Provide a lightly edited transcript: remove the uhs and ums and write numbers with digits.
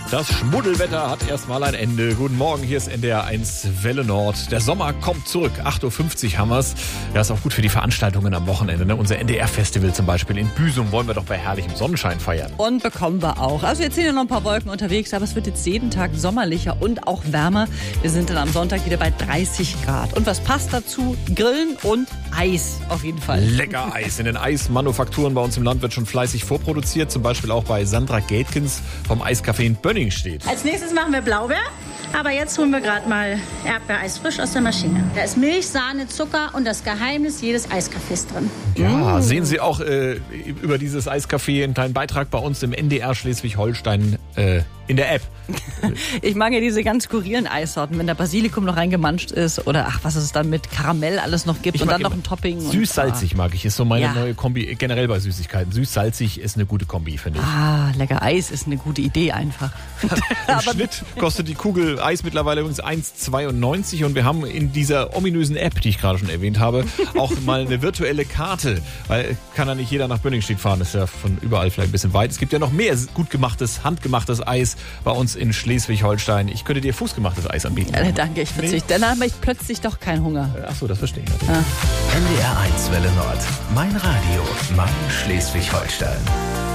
Das Schmuddelwetter hat erstmal ein Ende. Guten Morgen, hier ist NDR 1 Welle Nord. Der Sommer kommt zurück. 8.50 Uhr haben wir's. Ja, ist auch gut für die Veranstaltungen am Wochenende. Ne? Unser NDR-Festival zum Beispiel in Büsum wollen wir doch bei herrlichem Sonnenschein feiern. Und bekommen wir auch. Also jetzt sind ja noch ein paar Wolken unterwegs, aber es wird jetzt jeden Tag sommerlicher und auch wärmer. Wir sind dann am Sonntag wieder bei 30 Grad. Und was passt dazu? Grillen und Eis auf jeden Fall. Lecker Eis. In den Eismanufakturen bei uns im Land wird schon fleißig vorproduziert. Zum Beispiel auch bei Sandra Gätkens vom Eiscafé in Bönning steht. Als nächstes machen wir Blaubeer, aber jetzt holen wir gerade mal Erdbeereis frisch aus der Maschine. Da ist Milch, Sahne, Zucker und das Geheimnis jedes Eiscafés drin. Ja, sehen Sie auch über dieses Eiscafé einen kleinen Beitrag bei uns im NDR Schleswig-Holstein in der App. Ich mag ja diese ganz skurrilen Eissorten, wenn da Basilikum noch reingemanscht ist oder was es dann mit Karamell alles noch gibt und dann noch ein Topping. Süß-salzig mag ich, ist so meine neue Kombi, generell bei Süßigkeiten. Süß-salzig ist eine gute Kombi, finde ich. Ah, lecker Eis ist eine gute Idee einfach. Im Schnitt kostet die Kugel Eis mittlerweile übrigens 1,92 und wir haben in dieser ominösen App, die ich gerade schon erwähnt habe, auch mal eine virtuelle Karte, weil kann ja nicht jeder nach Bönningstedt fahren, das ist ja von überall vielleicht ein bisschen weit. Es gibt ja noch mehr gut gemachtes, handgemachtes Eis bei uns in Schleswig-Holstein. Ich könnte dir fußgemachtes Eis anbieten. Ja, danke, ich verzichte. Dann habe ich plötzlich doch keinen Hunger. Achso, das verstehe ich. NDR 1 Welle Nord. Mein Radio, mein Schleswig-Holstein.